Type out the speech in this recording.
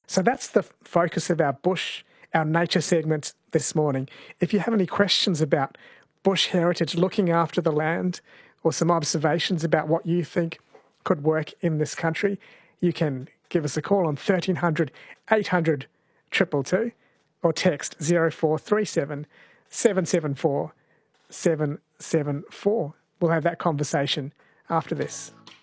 So that's the focus of our nature segment this morning. If you have any questions about bush heritage, looking after the land, or some observations about what you think could work in this country, you can give us a call on 1300 800 222 or text 0437 774 774. We'll have that conversation after this.